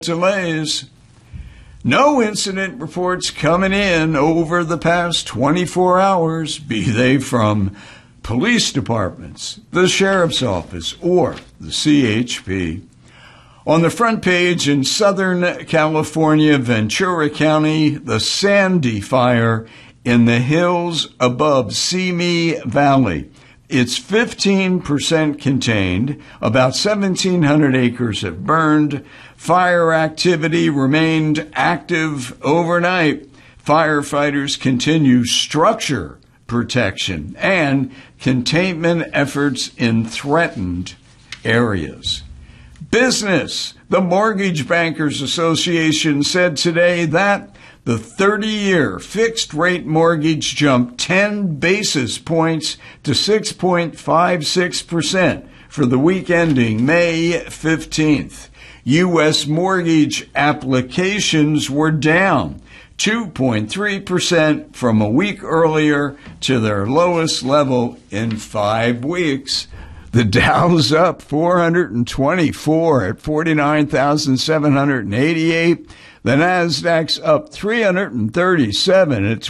delays. No incident reports coming in over the past 24 hours, be they from police departments, the sheriff's office, or the CHP. On the front page in Southern California, Ventura County, the Sandy Fire in the hills above Simi Valley. It's 15% contained. About 1,700 acres have burned. Fire activity remained active overnight. Firefighters continue structure protection and containment efforts in threatened areas. Business. The Mortgage Bankers Association said today that the 30-year fixed-rate mortgage jumped 10 basis points to 6.56% for the week ending May 15th. U.S. mortgage applications were down 2.3% from a week earlier to their lowest level in 5 weeks. The Dow's up 424 at 49,788. The Nasdaq's up 337 at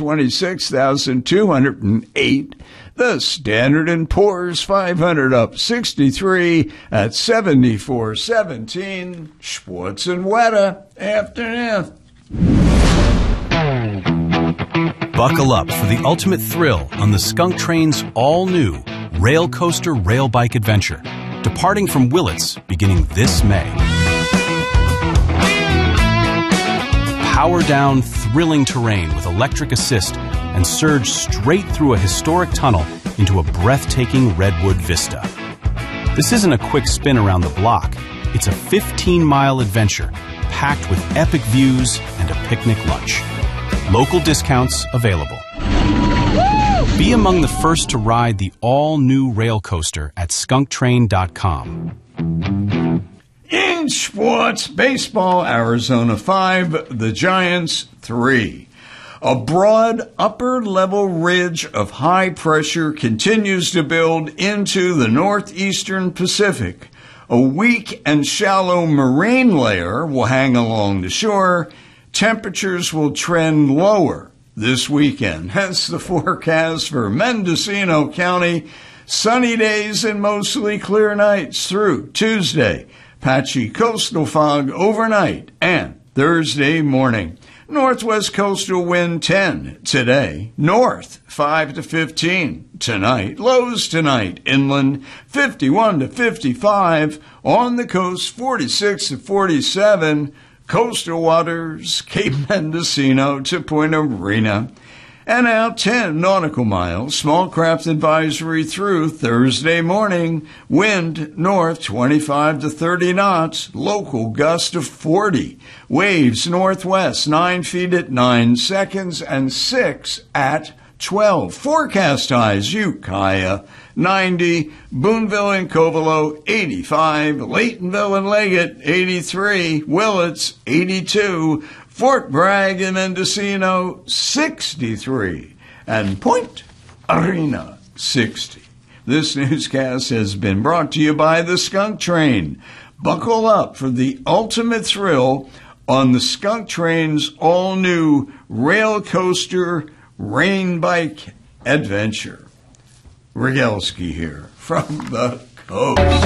26,208. The Standard & Poor's 500 up 63 at 7417. Schwartz and Weta, afternoon. Buckle up for the ultimate thrill on the Skunk Train's all-new Rail Coaster Rail Bike Adventure, departing from Willits beginning this May. Power down, thrilling terrain with electric assist and surge straight through a historic tunnel into a breathtaking redwood vista. This isn't a quick spin around the block. It's a 15-mile adventure packed with epic views and a picnic lunch. Local discounts available. Be among the first to ride the all-new rail coaster at skunktrain.com. In sports, baseball, Arizona 5, the Giants 3. A broad upper-level ridge of high pressure continues to build into the northeastern Pacific. A weak and shallow marine layer will hang along the shore. Temperatures will trend lower this weekend. Hence the forecast for Mendocino County. Sunny days and mostly clear nights through Tuesday. Patchy coastal fog overnight and Thursday morning. Northwest coastal wind 10 today. North 5 to 15 tonight. Lows tonight inland 51 to 55. On the coast 46 to 47. Coastal waters Cape Mendocino to Point Arena. And out 10 nautical miles, small craft advisory through Thursday morning. Wind north 25 to 30 knots, local gust of 40. Waves northwest 9 feet at 9 seconds and 6 at 12. Forecast highs, Ukiah 90, Boonville and Covelo 85, Laytonville and Leggett 83, Willits 82, Fort Bragg and Mendocino 63, and Point Arena 60. This newscast has been brought to you by the Skunk Train. Buckle up for the ultimate thrill on the Skunk Train's all-new rail coaster rain bike adventure. Rogalski here from the coast.